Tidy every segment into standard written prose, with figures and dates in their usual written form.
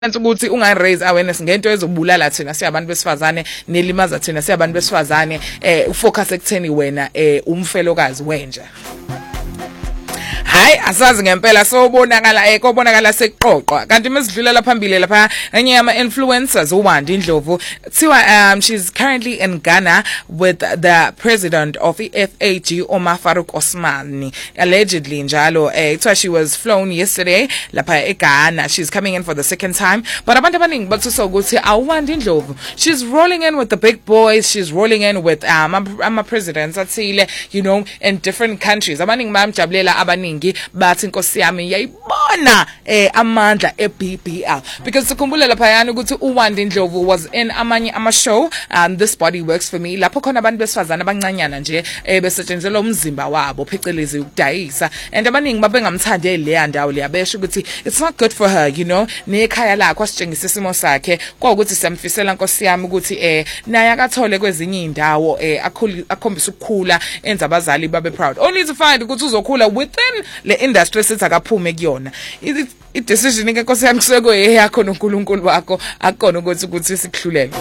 ukuthi unga-raise awareness ngento ezobulala thina siyabantu besifazane nelimaza thina siyabantu besifazane ufocus ekutheni wena umfelokazi wenja. Hayi asazi ngempela sobonakala kobonakala sekuqoqwa kanti mesidlulela phambili lapha enye yama influencers uWandi Ndlovu thiwa she's currently in Ghana with the president of FAG Omar Farouk Osmani allegedly njalo thiwa she was flown yesterday lapha eGhana. She's coming in for the second time, but abantu abaningi bathusa ukuthi uWandi Ndlovu she's rolling in with the big boys, she's rolling in with ama presidents athile, you know, in different countries. Abaningi bayamjabulela abaningi bathi inkosi yami yayibona amandla eBBL because sikhumbula lapha yana ukuthi uWandi Ndlovu was in amanye ama show This Body Works For Me lapho khona abantu besifazana abancanyana nje besetshenzelwa umzimba wabo phecelezi ukudayisa, and abaningi babengamthande le ndawo liyabesha ukuthi it's not good for her, you know, nekhaya lakho asitshengisa isimo sakhe kwaukuthi siyamfisela inkosi yami ukuthi naye akathole kwezinye indawo akhombisa ukukhula enza abazali babe proud, only to find ukuthi uzokhula within le industry sithi akaphume kuyona. I-decision ke nkosi yami kuseko yakho noNkulunkulu wakho akukona ukuthi sikuhlulele.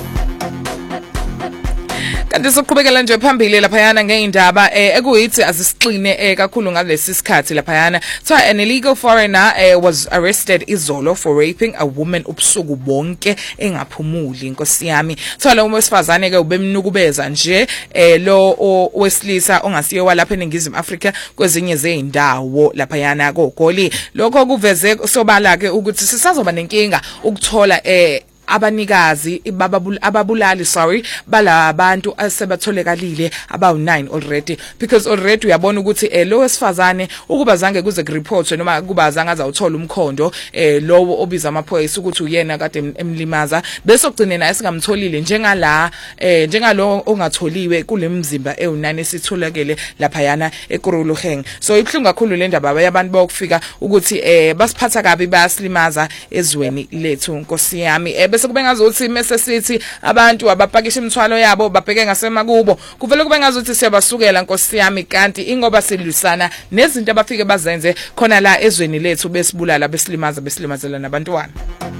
Kanti soqhubekela nje phambili lapha yana ngeindaba ekuyithi azisixine kakhulu ngalesi sikhathi lapha yana. So an illegal foreigner was arrested izolo for raping a woman ubusuku bonke engaphumuli inkosi yami. So lo wesifazane ke ubemnukubeza nje lo wesilisa ongasiye walapha eNingizimu Afrika kwezinye zeindawo lapha yana koGoli. Lokho kuveze sobala ke ukuthi sisazoba nenkinga ukuthola abanikazi ababulali bala abantu asebatholekalile abawu9 already, because already uyabona ukuthi lo wesifazane ukuba zange kuze kureport noma kuba zange azawuthola umkhondo lowo obiza amaphoyisa ukuthi uyena kade emlimaza bese ogcinena esingamtholile njengalo ongatholiwe kulemzimba ewu9 esitholakele lapha yana eKuruluheng. So ibhlungu kakhulu le ndaba yabantu bayokufika ukuthi basiphatha kabi bayaslimaza ezweni lethu nkosi yami. Bese kube ngazuthi mase sithi abantu abapakisha imithwalo yabo babheke ngasema kubo kuvele kube ngazuthi siyabasukela nkosi yami, kanti ingoba silwisana nezinto abafike bazenze khona la ezweni lethu besibulala besilimazela nabantwana.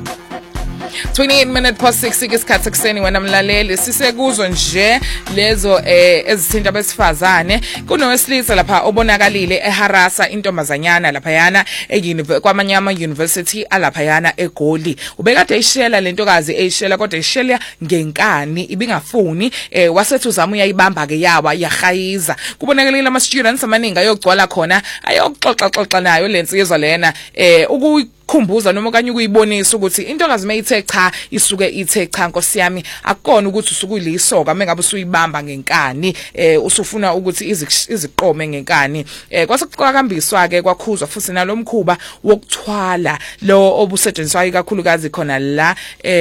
28 minutes past 6 isikhathi ekseni wena mlaleli sisekuzo nje lezo ezithinta besifazane. Kunowesilisa lapha obonakalile eharasa intombazanyana lapha yana kwamanye ama university alapha yana eGoli. Ubekade eyishela lentokazi eyishela kodwa eyishela ngenkani ibingafuni wasethu zama uyayibamba ke yawa yahayiza. Kubonakalile ama students amaningi ayogcwala khona ayokuxoxa nayo lensizwa lena khumbuza noma kanye ukuyibonisa ukuthi intokazi mayithe cha isuke ithe cha nkosi yami akukona ukuthi usukulisoka mengabe usuyibamba ngenkani usufuna ukuthi iziqome ngenkani. Kwasekukambiswa ke kwakhuzwa futhi nalomkhuba wokuthwala lo obusetshenziswa kakhulukazi khona la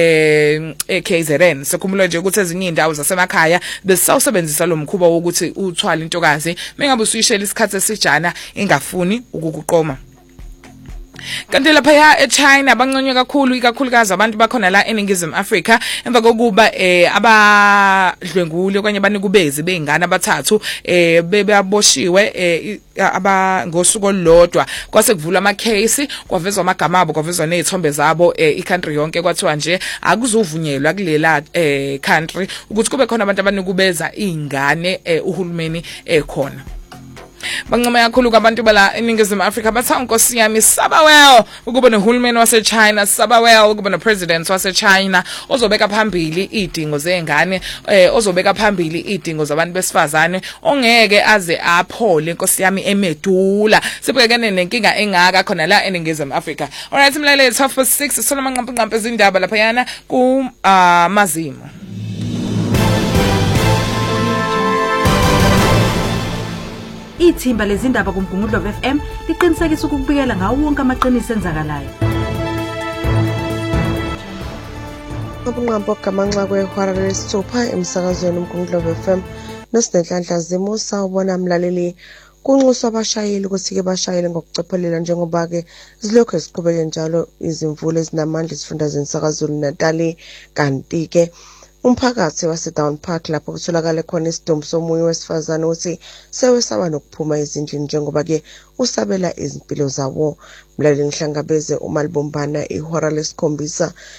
eKZN. Sekhumula nje ukuthi ezinye indawo zasemakhaya besawusebenzisa lo mkhuba wokuthi uthwala intokazi mengabe usuyishela isikhathi esijana ingafuni ukukuqoma. Kanti lapha eChina banconywe kakhulu ikakhulukazi abantu bakhona la eNingizimu Afrika emva kokuba abadlwenguli okanye abanikubezi beingane abathathu bebaboshiwe ngosuku olulodwa kwase kuvula ama case kwavezwa amagama abo kwavezwa nezithombe zabo iCountry yonke kwathiwa nje akuzuvunyelwa kulela country ukuthi kube khona abantu abanikubeza izingane uhulumeni ekhona. Bancoma kakhulu abantu bala eNingizimu Afrika bathi inkosi yami sabawell ukuba nohulumeni waseChina, sabawell ukuba nopresident waseChina ozobeka phambili idingo zengane, ozobeka phambili idingo zabantu besifazane ongeke aze aphole inkosi yami emedula. Sibhekene nenkinga engaka khona la eNingizimu Afrika. Alright mlaleli 12:06 Solomon Nqampi izindaba lapha yana ku Mazimo. Ithimba lezindaba kuMgungundlovu FM liqinisekisa ukubikela ngawo wonke amaqiniso enzakalayo. Ubunqambo gamanxa kwehora lesithupha emsakazweni uMgungundlovu FM nosinenhlanhla zimo sawubona mlaleli kunxuswa abashayeli ukuthi ke bashayele ngokucophelela njengoba ke zilokho eziqhubeke njalo izimvula ezinamandla isifundazweni saKwaZulu Natal, kanti ke umphakathi waseDown Park lapho kutholakala khona isidumbu somunye wesifazane uthi sewesaba nokuphuma ezindlini njengoba ke usabela izimpilo zawo. Mlaleli ngihlangabeze uMalibumbana ihora lesikhombisa